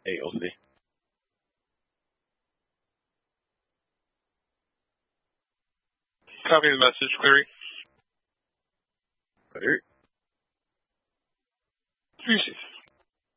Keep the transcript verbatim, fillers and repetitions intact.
A O C. Copy the message, query. Clear. Receive.